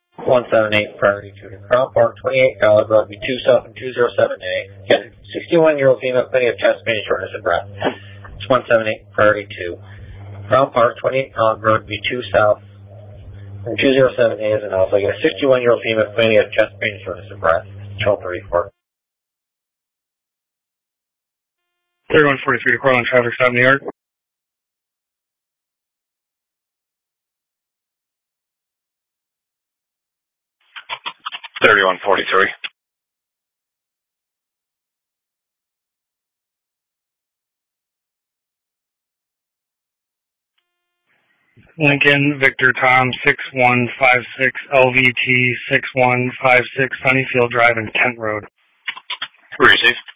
178, priority 2 to Crown Park, 28 College Road, B2 South and 207A. Again, 61-year-old female, plenty of chest pain, shortness of breath. It's 178, priority 2. Crown Park, 28 College Road, B2 South and 207A is an also. Again, a 61-year-old female, plenty of chest pain, shortness of breath. 1234. 3143 to Portland, traffic stop in the yard. 3143. Lincoln, Victor, Tom, 6156, LVT, 6156, Sunnyfield Drive and Kent Road. Receive.